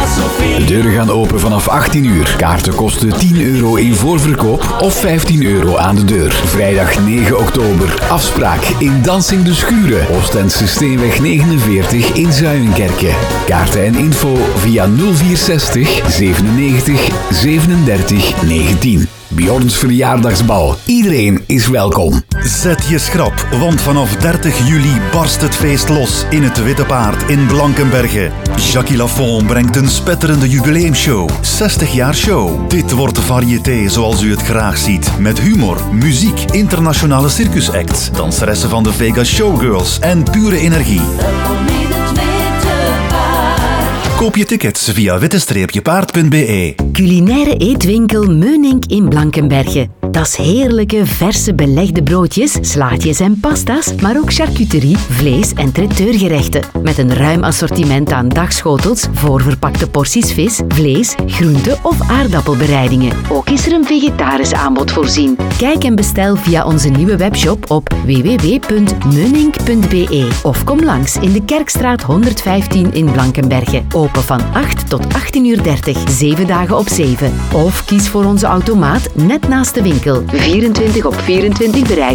De deuren gaan open vanaf 18 uur. Kaarten kosten €10 in voorverkoop of €15 aan de deur. Vrijdag 9 oktober. Afspraak in Dansing de Schuren. Oostendse Steenweg 49 in Zuilenkerke. Kaarten en info via 0460 97 37 19. Bjorns verjaardagsbal. Iedereen is welkom. Zet je schrap, want vanaf 30 juli barst het feest los in het Witte Paard in Blankenberge. Jackie Lafont brengt een spetterende jubileumshow. 60 jaar show. Dit wordt variété zoals u het graag ziet. Met humor, muziek, internationale circusacts, danseressen van de Vegas Showgirls en pure energie. Koop je tickets via witte-paard.be. Culinaire eetwinkel Meunink in Blankenberge. Dat is heerlijke, verse belegde broodjes, slaatjes en pasta's, maar ook charcuterie, vlees en traiteurgerechten. Met een ruim assortiment aan dagschotels, voorverpakte porties vis, vlees, groente- of aardappelbereidingen. Ook is er een vegetarisch aanbod voorzien. Kijk en bestel via onze nieuwe webshop op www.meunink.be of kom langs in de Kerkstraat 115 in Blankenberge. Open van 8 tot 18:30, 7 dagen op 7. Of kies voor onze automaat net naast de winkel. 24/24 bereik.